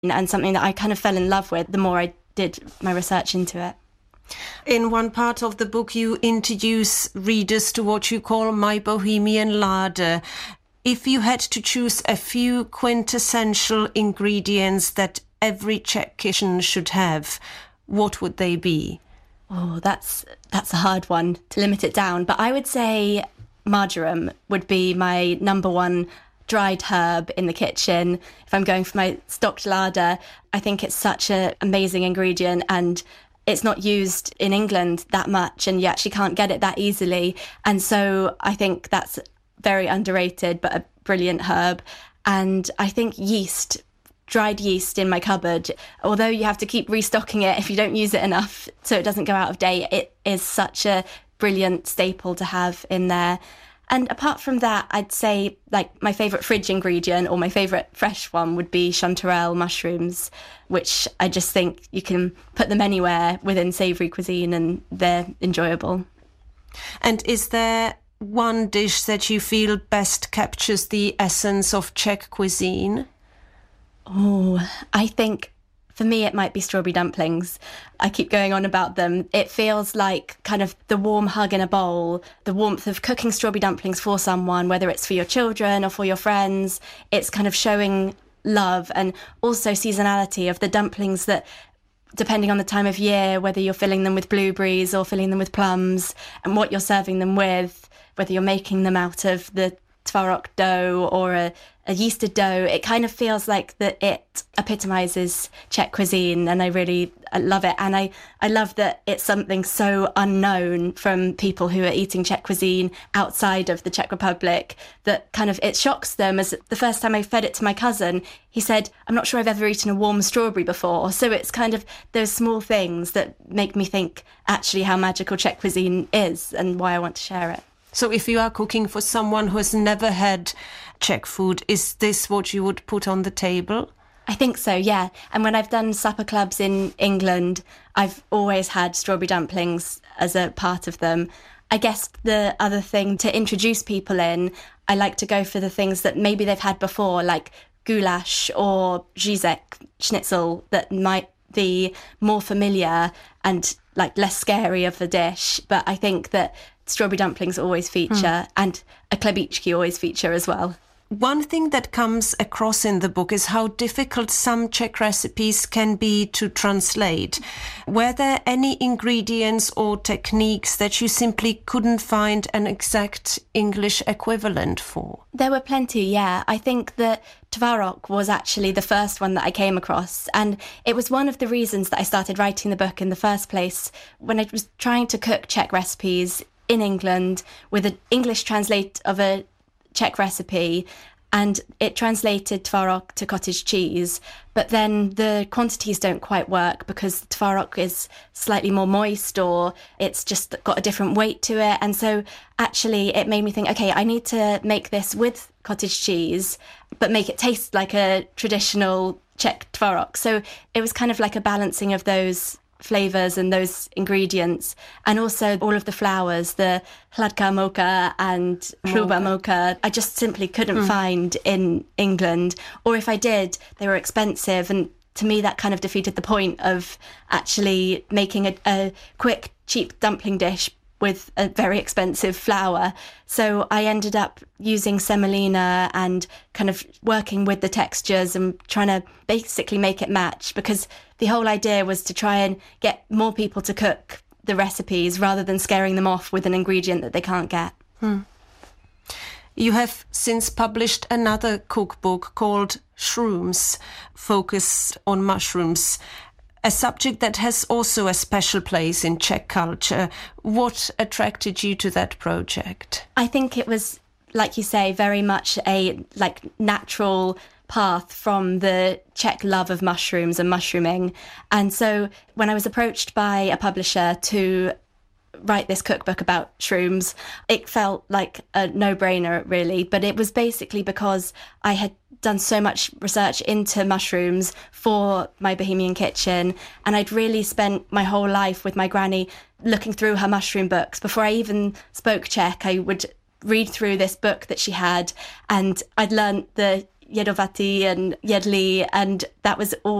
and something that I kind of fell in love with the more I did my research into it. In one part of the book, you introduce readers to what you call My Bohemian Larder. If you had to choose a few quintessential ingredients that every Czech kitchen should have, what would they be? Oh, that's a hard one to limit it down. But I would say marjoram would be my number one dried herb in the kitchen. If I'm going for my stocked larder, I think it's such an amazing ingredient, and it's not used in England that much, and you actually can't get it that easily. And so I think that's very underrated, but a brilliant herb. And I think yeast, dried yeast in my cupboard, although you have to keep restocking it if you don't use it enough so it doesn't go out of date, it is such a brilliant staple to have in there. And apart from that, I'd say like my favourite fridge ingredient or my favourite fresh one would be chanterelle mushrooms, which I just think you can put them anywhere within savoury cuisine and they're enjoyable. And is there one dish that you feel best captures the essence of Czech cuisine? Oh, I think for me it might be strawberry dumplings. I keep going on about them. It feels like kind of the warm hug in a bowl, the warmth of cooking strawberry dumplings for someone, whether it's for your children or for your friends. It's kind of showing love, and also seasonality of the dumplings that, depending on the time of year, whether you're filling them with blueberries or filling them with plums, and what you're serving them with, whether you're making them out of the tvarok dough or a yeasted dough, it kind of feels like that it epitomises Czech cuisine, and I love it. And I love that it's something so unknown from people who are eating Czech cuisine outside of the Czech Republic, that kind of it shocks them. As the first time I fed it to my cousin, he said, "I'm not sure I've ever eaten a warm strawberry before." So it's kind of those small things that make me think actually how magical Czech cuisine is and why I want to share it. So if you are cooking for someone who has never had Czech food, is this what you would put on the table? I think so, yeah. And when I've done supper clubs in England, I've always had strawberry dumplings as a part of them. I guess the other thing to introduce people in, I like to go for the things that maybe they've had before, like goulash or Žižek schnitzel, that might be more familiar and like less scary of a dish. But I think that strawberry dumplings always feature, and a chlebičky always feature as well. One thing that comes across in the book is how difficult some Czech recipes can be to translate. Were there any ingredients or techniques that you simply couldn't find an exact English equivalent for? There were plenty, yeah. I think that tvarok was actually the first one that I came across, and it was one of the reasons that I started writing the book in the first place. When I was trying to cook Czech recipes in England with an English translate of a Czech recipe, and it translated tvarok to cottage cheese, but then the quantities don't quite work because tvarok is slightly more moist, or it's just got a different weight to it. And so actually it made me think, okay, I need to make this with cottage cheese but make it taste like a traditional Czech tvarok. So it was kind of like a balancing of those flavours and those ingredients, and also all of the flours, the hladká mocha and hrubá mocha, I just simply couldn't find in England, or if I did, they were expensive, and to me that kind of defeated the point of actually making a quick, cheap dumpling dish with a very expensive flour. So I ended up using semolina and kind of working with the textures and trying to basically make it match, because the whole idea was to try and get more people to cook the recipes rather than scaring them off with an ingredient that they can't get. You have since published another cookbook called Shrooms, focused on mushrooms, a subject that has also a special place in Czech culture. What attracted you to that project? I think it was, like you say, very much a natural path from the Czech love of mushrooms and mushrooming. And so when I was approached by a publisher to write this cookbook about shrooms, it felt like a no-brainer, really. But it was basically because I had done so much research into mushrooms for My Bohemian Kitchen, and I'd really spent my whole life with my granny looking through her mushroom books. Before I even spoke Czech, I would read through this book that she had, and I'd learnt the Jedovati and Jedli, and that was all